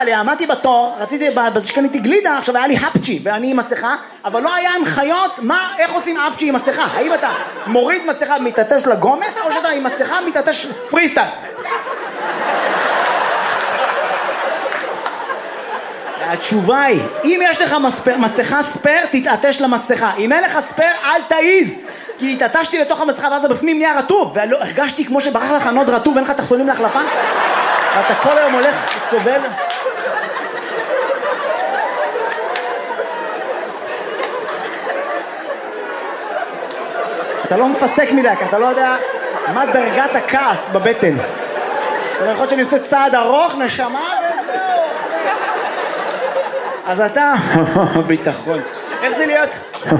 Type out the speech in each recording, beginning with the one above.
עמדתי בתור, שקניתי גלידה, עכשיו היה לי הפצ'י ואני עם מסכה, אבל לא היה הנחיות איך עושים הפצ'י עם מסכה. האם אתה מוריד מסכה מתעטש לגומץ, או שאתה עם מסכה מתעטש פריסטייל? התשובה היא, אם יש לך מסכה ספר, תתעטש למסכה. אם אין לך ספר, אל תעיז. כי התעטשתי לתוך המסכה ואז בפנים נהיה רטוב, והרגשתי כמו שברח לך נוד רטוב ואין לך תחתונים להחלפה. ואתה כל היום הולך סובל. אתה לא מפסק מדי, כי אתה לא יודע מה דרגת הכעס בבטן. אתה יכול להיות שאני עושה צעד ארוך, נשמה וזהו. אז אתה, ביטחון. איך זה להיות?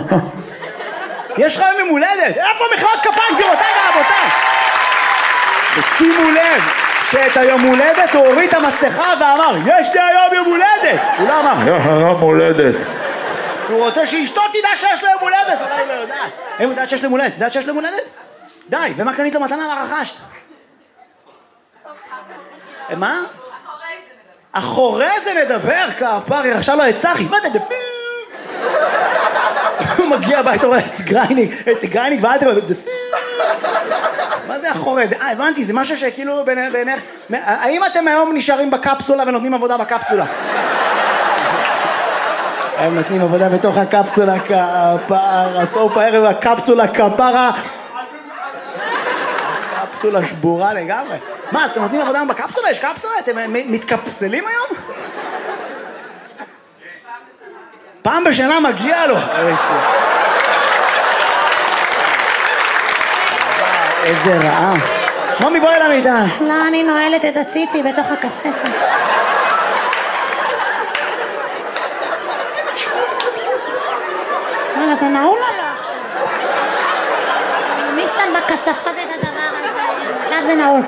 יש לך יום הולדת. איפה מחיאות כפיים, גבירותיי ורבותיי? ושימו לב שאת היום הולדת הוא הוריד את המסכה ואמר, יש לי היום יום הולדת. הוא לא אמר, יום הולדת. הוא רוצה שאשתו תדע שיש לו יום הולדת. אולי לא יודעת. הם יודעת שיש לו יום הולדת? יודעת שיש לו יום הולדת? די, ומה קנית לו מתנה ורכשת? מה? אחורי זה נדבר, כפרי, עכשיו לא הצחי. מה אתה דפיר? הוא מגיע הבית, הוא רואה את גרייניק ואלתם, מה זה אחורי זה? הבנתי, זה משהו שכאילו בעיניך... האם אתם היום נשארים בקפסולה ונותנים עבודה בקפסולה? הם נותנים עבודה בתוך הקפסולה כפרה, סוף הערב הקפסולה כפרה, קפסולה שבורה לגמרי. מה, אז אתם נותנים עבודה בקפסולה? יש קפסולה? אתם מתקפסלים היום? פעם בשנה מגיע לו. איזה רעה. מומי בואי למיטה. לא, אני נועלת את הציצי בתוך הכספת. רגע, זה נעול עליה עכשיו. מי שם בכספות את הדבר הזה? עכשיו זה נעול.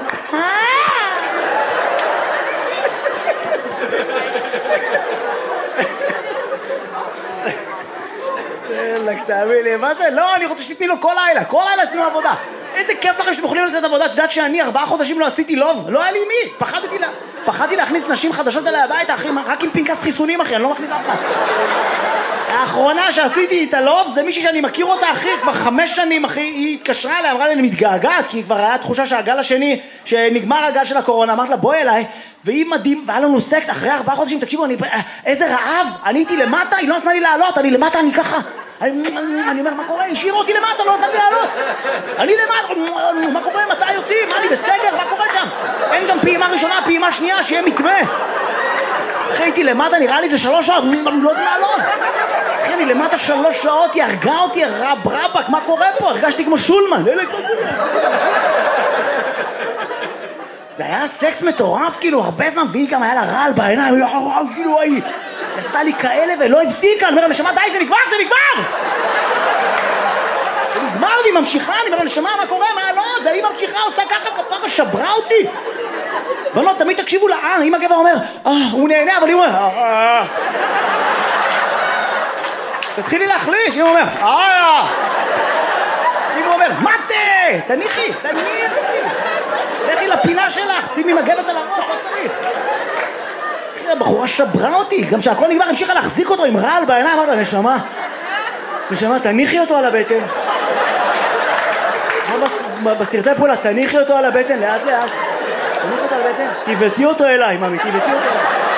תאמין לי, מה זה? לא, אני רוצה שתתני לו כל לילה תתנו עבודה. איזה כיף לכם שאתם יכולים לתת עבודה. את יודעת שאני 4 חודשים לא עשיתי לוב? לא היה לי מי. פחדתי להכניס נשים חדשות אליי הביתה, אחי, רק עם פנקס חיסונים, אחי, אני לא מכניס אף אחד. האחרונה שעשיתי איתה לוב זה מישהי שאני מכיר אותה, אחי, כבר 5 שנים, אחי, היא התקשרה אליי, אמרה לי, אני מתגעגעת, כי כבר היה תחושה שהגל השני, שנגמר הגל של הקורונה, אמרת לה, בואי אליי, והיא מדהים, והיה לנו סקס, אחרי 4 חודשים, תקשיבו, איזה רעב, אני הייתי למטה, היא לא נתנה לי לעלות, אני למטה, אני ככה, אני אומר, מה קורה? השאירו אותי למטה, לא נתן לי לעלות. אני למטה, מה קורה? מתי יוצאים? מה, אני בסגר? מה קורה שם? אין גם פעימה ראשונה, פעימה שנייה, שיהיה מתווה. אחרי הייתי למטה, נראה לי זה 3 שעות, אני לא יודע לעלות. אחרי אני למטה 3 שעות, היא הרגה אותי, רבק, מה קורה פה? הרגשתי כמו שולמן. אלק, מה קורה? זה היה סקס מטורף, כאילו, הרבה זמן, והיא גם היה לה רעל בעיניים, כאילו, היא עשתה לי כאלה ולא הפסיקה, אני אומר, נשמה, די, זה נגמר! זה נגמר, והיא ממשיכה, אני אומר, נשמה, מה קורה? מה, לא, זה היא ממשיכה, עושה ככה, כפרה, שברה אותי. בנות, תמיד תקשיבו לה, אם הגבר אומר, הוא נהנה, אבל היא אומר, תתחילי להחליש, אם הוא אומר, אם הוא אומר, מתה, תניחי, לכי לפינה שלך, שימי מגבת על הראש, לא צריך. הבחורה שברה אותי, גם שהכל נגמר, המשיכה להחזיק אותו עם רעל בעיניים, אמרת לה, נשמה, תניחי אותו על הבטן. בסרטי פעולה, תניחי אותו על הבטן, לאט לאט. תניחי אותו על הבטן, תיבטי אותו אליי, ממי, תיבטי אותו אליי.